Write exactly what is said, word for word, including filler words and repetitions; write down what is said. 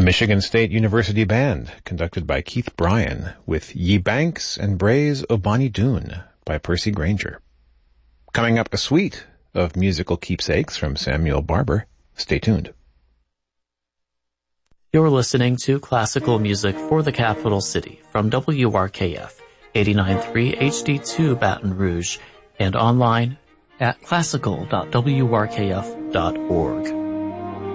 Michigan State University Band, conducted by Keith Bryan, with Ye Banks and Braes o' Bonnie Doon by Percy Granger. Coming up, a suite of musical keepsakes from Samuel Barber. Stay tuned. You're listening to classical music for the capital city from W R K F, eighty-nine point three H D two Baton Rouge, and online at classical dot w r k f dot org.